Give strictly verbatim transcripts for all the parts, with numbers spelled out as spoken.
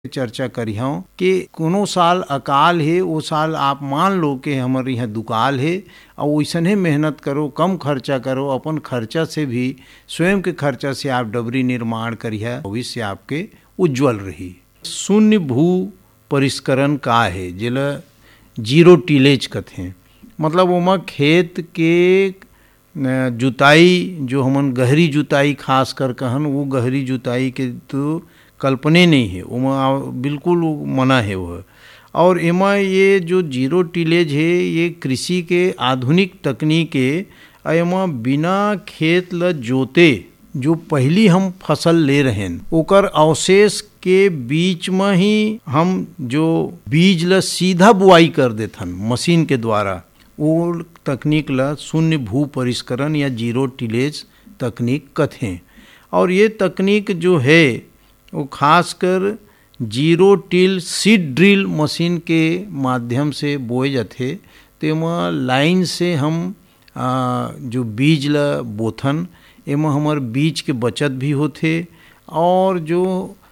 चर्चा करिहूँ कि कोनो साल अकाल है, वो साल आप मान लो कि हमारे यहाँ दुकाल है और वैसने मेहनत करो, कम खर्चा करो, अपन खर्चा से भी स्वयं के खर्चा से आप डबरी निर्माण करिए, भविष्य आपके उज्जवल रही। शून्य भू परिष्करण का है जिला जीरो टिलेज कहते, मतलब ओमा खेत के जुताई जो हमन गहरी जुताई खास कर कहन, वो गहरी जुताई के तो कल्पने नहीं है, उमा बिल्कुल मना है वह। और एमा ये जो जीरो टिलेज है ये कृषि के आधुनिक तकनीक है। एमा बिना खेत ल जोते जो पहली हम फसल ले रहे हैं ओकर अवशेष के बीच में ही हम जो बीज ल सीधा बुआई कर देथन मशीन के द्वारा, वो तकनीक ला शून्य भू परिष्करण या जीरो टिलेज तकनीक कथें। और ये तकनीक जो है वो खासकर zero till seed drill machine के माध्यम से बोए जाते। तेमा लाइन से हम आ, जो बीज ला बोथन, एमा हमार बीज के बचत भी होते और जो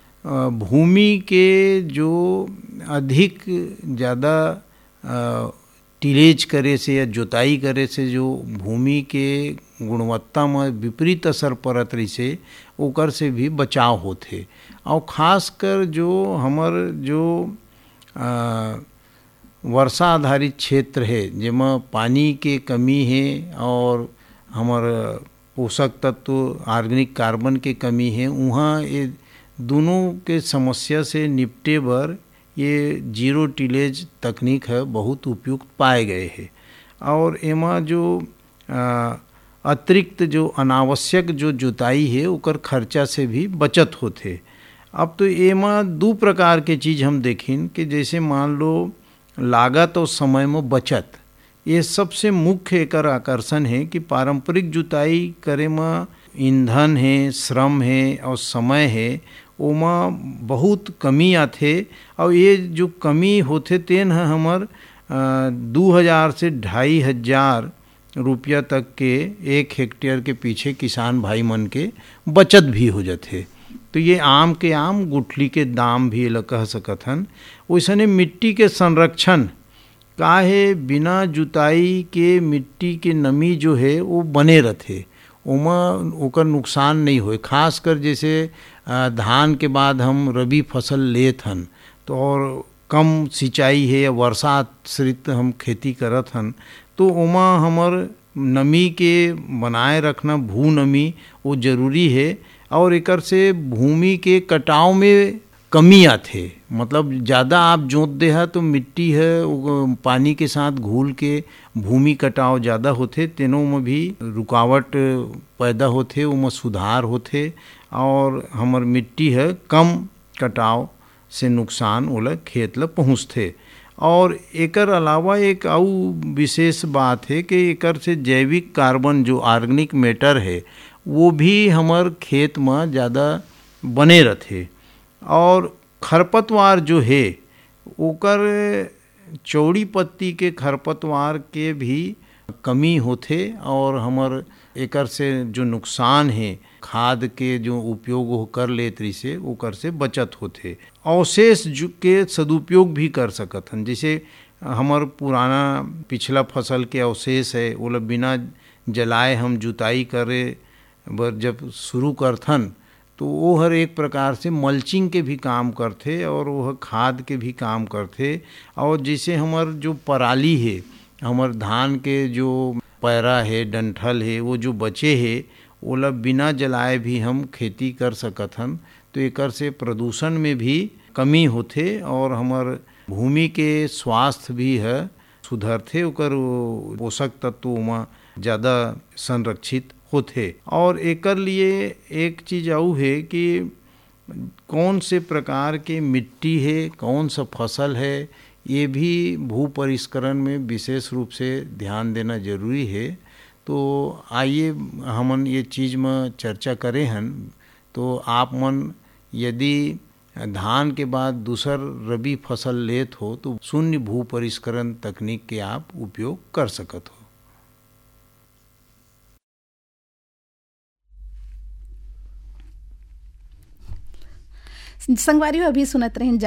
भूमि के जो अधिक ज़्यादा टिलेज करे से या जोताई करे से जो भूमि के गुणवत्ता में विपरीत असर पड़त रही से ओकर से भी बचाव होते। और खासकर जो हमर जो आ, वर्षा आधारित क्षेत्र है जेमा पानी के कमी है और हमर पोषक तत्व ऑर्गेनिक कार्बन के कमी है, वहाँ ये दोनों के समस्या से निपटे बर ये जीरो टिलेज तकनीक है बहुत उपयुक्त पाए गए हैं। और एमा जो आ, अतिरिक्त जो अनावश्यक जो जुताई है ओकर खर्चा से भी बचत होते। अब तो एमा दो प्रकार के चीज़ हम देखें कि जैसे मान लो लागत और समय में बचत, ये सबसे मुख्य एकर आकर्षण है कि पारंपरिक जुताई करे में ईंधन है, श्रम है और समय है, ओमा बहुत कमी आथे। और ये जो कमी होते तेन है हमर दो हज़ार से ढाई हज़ार रुपया तक के एक हेक्टेयर के पीछे किसान भाई मन के बचत भी हो जाते। तो ये आम के आम गुठली के दाम भी ल कह सकत हन। वैसने मिट्टी के संरक्षण काहे बिना जुताई के मिट्टी के नमी जो है वो बने रहते, ओमा ओकर नुकसान नहीं होए। खासकर जैसे धान के बाद हम रबी फसल लेत हन तो और कम सिंचाई है या वर्षा आश्रित हम खेती करत हन, तो ओमा हमर नमी के बनाए रखना भू नमी वो जरूरी है। और एकर से भूमि के कटाव में कमी आथे, मतलब ज़्यादा आप जोत दे है तो मिट्टी है पानी के साथ घुल के भूमि कटाव ज़्यादा होते, तेनों में भी रुकावट पैदा होते, उनमें सुधार होते और हमर मिट्टी है कम कटाव से नुकसान ओला खेत ला पहुँचते। और एकर अलावा एक आउ विशेष बात है कि एकर से जैविक कार्बन जो ऑर्गेनिक मैटर है वो भी हमर खेत में ज़्यादा बने रहते। और खरपतवार जो है ओकर चौड़ी पत्ती के खरपतवार के भी कमी होते और हमर एकर से जो नुकसान है खाद के जो उपयोग कर लेत रही से ओकर से बचत होते। अवशेष के सदुपयोग भी कर सकत हन, जैसे हमर पुराना पिछला फसल के अवशेष है वो बिना जलाए हम जुताई करे बर जब शुरू करथन तो वो हर एक प्रकार से मल्चिंग के भी काम करते और वह खाद के भी काम करते। और जैसे हमार जो पराली है, हमार धान के जो पैरा है डंठल है वो जो बचे है ओला बिना जलाए भी हम खेती कर सकत हन। तो एकर से प्रदूषण में भी कमी होते और हमार भूमि के स्वास्थ्य भी है सुधरते, ओकर पोषक तत्व में ज़्यादा संरक्षित होते। और एकर लिए एक चीज़ आऊ है कि कौन से प्रकार के मिट्टी है, कौन सा फसल है, ये भी भू परिष्करण में विशेष रूप से ध्यान देना जरूरी है। तो आइए हमन ये चीज़ में चर्चा करें हन। तो आप मन यदि धान के बाद दूसर रबी फसल लेत हो तो शून्य भू परिष्करण तकनीक के आप उपयोग कर सकत हो। संगवारी अभी सुनत रहें